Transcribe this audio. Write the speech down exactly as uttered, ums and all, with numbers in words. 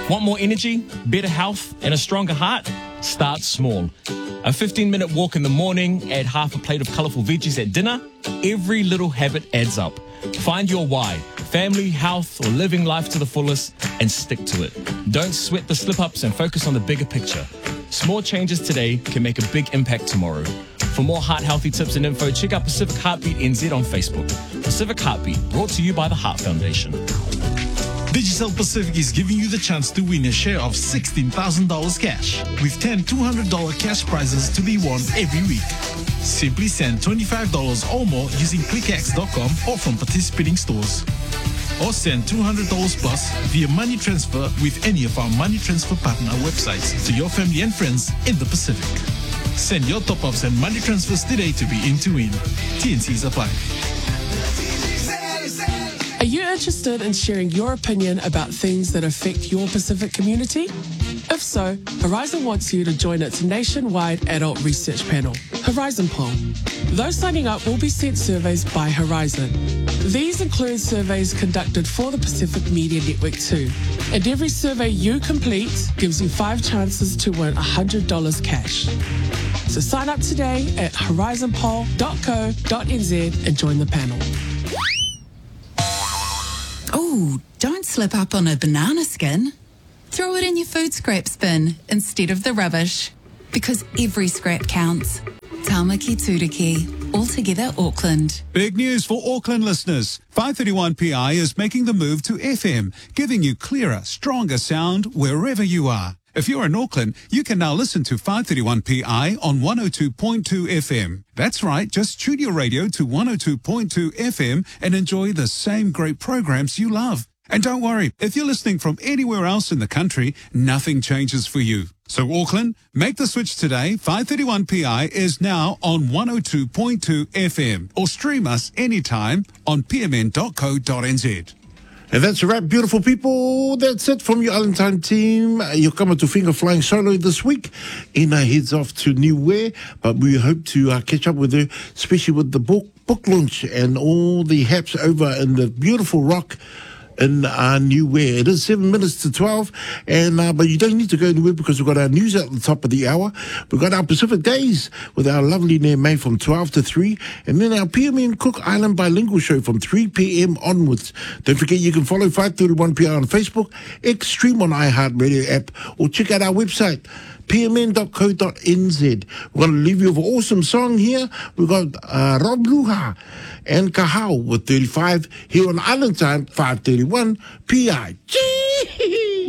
Want more energy, better health, and a stronger heart? Start small. A fifteen-minute walk in the morning, add half a plate of colourful veggies at dinner. Every little habit adds up. Find your why, family, health, or living life to the fullest, and stick to it. Don't sweat the slip-ups and focus on the bigger picture. Small changes today can make a big impact tomorrow. For more heart-healthy tips and info, check out Pacific Heartbeat N Z on Facebook. Pacific Heartbeat, brought to you by the Heart Foundation. Digicel Pacific is giving you the chance to win a share of sixteen thousand dollars cash, with ten two hundred dollars cash prizes to be won every week. Simply send twenty-five dollars or more using click x dot com or from participating stores. Or send two hundred dollars plus via money transfer with any of our money transfer partner websites to your family and friends in the Pacific. Send your top-ups and money transfers today to be in to win. T N Cs apply. Are you interested in sharing your opinion about things that affect your Pacific community? If so, Horizon wants you to join its nationwide adult research panel, Horizon Poll. Those signing up will be sent surveys by Horizon. These include surveys conducted for the Pacific Media Network too. And every survey you complete gives you five chances to win one hundred dollars cash. So sign up today at horizon poll dot co dot n z and join the panel. Oh, don't slip up on a banana skin. Throw it in your food scrap bin instead of the rubbish, because every scrap counts. Tamaki Turiki, altogether Auckland. Big news for Auckland listeners. five thirty-one P I is making the move to F M, giving you clearer, stronger sound wherever you are. If you're in Auckland, you can now listen to five thirty-one P I on one oh two point two F M. That's right, just tune your radio to one oh two point two F M and enjoy the same great programs you love. And don't worry, if you're listening from anywhere else in the country, nothing changes for you. So Auckland, make the switch today. five thirty-one P I is now on one oh two point two F M, or stream us anytime on p m n dot co dot n z. And that's a wrap, beautiful people. That's it from your Island Time team. You're coming to Finger Flying Solo this week. Ina heads off to Niue, but we hope to uh, catch up with her, especially with the book, book launch and all the haps over in the beautiful rock in uh, Niue. It is seven minutes to twelve, and uh, but you don't need to go anywhere because we've got our news at the top of the hour. We've got our Pacific Days with our lovely Nair May from twelve to three, and then our P M N Cook Island Bilingual Show from three p.m. onwards. Don't forget you can follow five thirty-one P I on Facebook, X Stream on iHeartRadio app, or check out our website, p m n dot co dot n z. We're going to leave you with an awesome song here. We've got uh, Rob Luha and Kahau with thirty-five here on Island Time, five thirty-one P I. Gee!